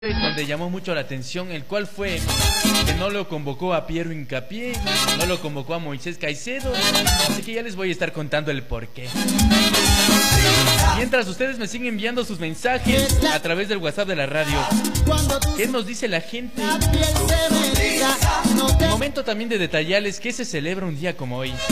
donde llamó mucho la atención, el cual fue que no lo convocó a Piero Hincapié, no lo convocó a Moisés Caicedo, así que ya les voy a estar contando el porqué. Mientras ustedes me siguen enviando sus mensajes a través del WhatsApp de la radio, ¿qué nos dice la gente? Momento también de detallarles que se celebra un día como hoy,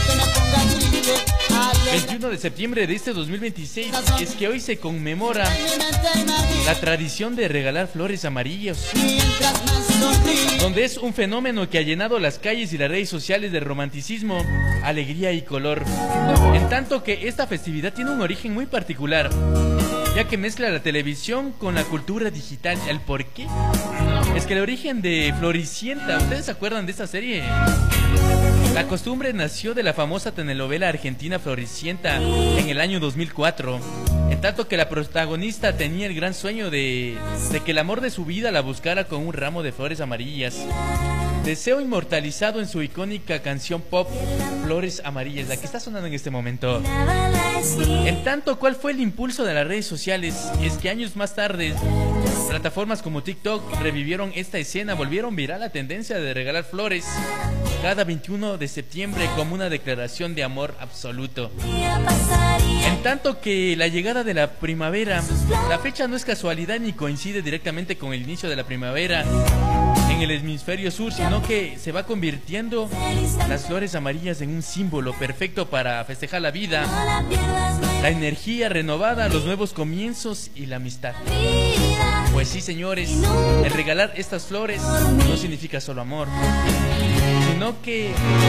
21 de septiembre de este 2026, es que hoy se conmemora la tradición de regalar flores amarillas, donde es un fenómeno que ha llenado las calles y las redes sociales de romanticismo, alegría y color. En tanto que esta festividad tiene un origen muy particular, ya que mezcla la televisión con la cultura digital. ¿El por qué? Es que el origen de Floricienta, ¿ustedes se acuerdan de esta serie? La costumbre nació de la famosa telenovela argentina Floricienta en el año 2004, en tanto que la protagonista tenía el gran sueño de que el amor de su vida la buscara con un ramo de flores amarillas. Deseo inmortalizado en su icónica canción pop Flores Amarillas, la que está sonando en este momento. En tanto, ¿cuál fue el impulso de las redes sociales? Y es que años más tarde, plataformas como TikTok revivieron esta escena, volvieron viral la tendencia de regalar flores cada 21 de septiembre como una declaración de amor absoluto. En tanto que la llegada de la primavera, la fecha no es casualidad ni coincide directamente con el inicio de la primavera en el hemisferio sur, sino que se va convirtiendo las flores amarillas en un símbolo perfecto para festejar la vida, la energía renovada, los nuevos comienzos y la amistad. Pues sí, señores, el regalar estas flores no significa solo amor, sino que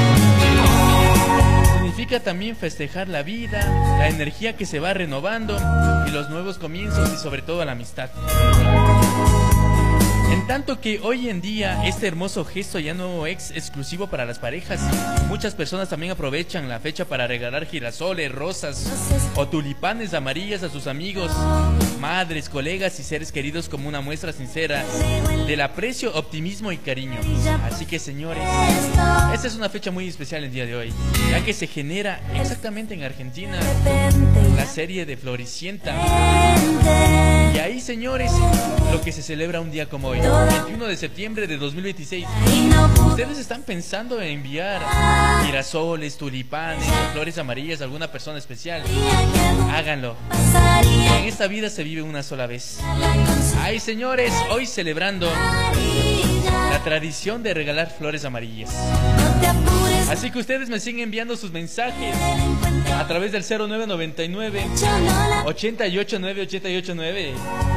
significa también festejar la vida, la energía que se va renovando y los nuevos comienzos y sobre todo la amistad. En tanto que hoy en día este hermoso gesto ya no es exclusivo para las parejas, muchas personas también aprovechan la fecha para regalar girasoles, rosas o tulipanes amarillas a sus amigos, madres, colegas y seres queridos como una muestra sincera del aprecio, optimismo y cariño. Así que, señores, esta es una fecha muy especial el día de hoy, ya que se genera exactamente en Argentina la serie de Floricienta. Y ahí, señores, lo que se celebra un día como hoy, 21 de septiembre de 2026. ¿Ustedes están pensando en enviar girasoles, tulipanes o flores amarillas a alguna persona especial? Háganlo. En esta vida se vive una sola vez. Ay, señores, hoy celebrando la tradición de regalar flores amarillas. Así que ustedes me siguen enviando sus mensajes a través del 0999 889 889.